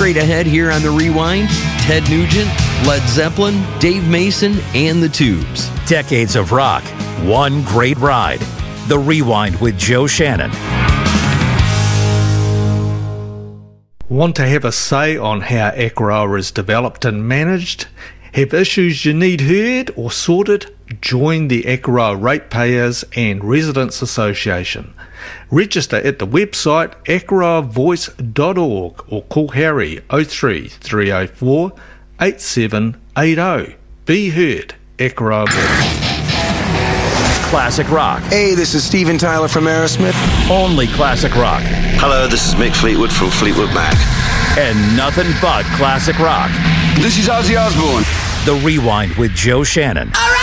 Straight ahead here on The Rewind, Ted Nugent, Led Zeppelin, Dave Mason, and The Tubes. Decades of rock, one great ride. The Rewind with Joe Shannon. Want to have a say on how Akaroa is developed and managed? Have issues you need heard or sorted? Join the Akaroa Ratepayers and Residents Association. Register at the website akaroavoice.org or call Harry 03 304 8780. Be heard, Akaroa Voice. Classic rock. Hey, this is Steven Tyler from Aerosmith. Only classic rock. Hello, this is Mick Fleetwood from Fleetwood Mac. And nothing but classic rock. This is Ozzy Osbourne. The Rewind with Joe Shannon. All right.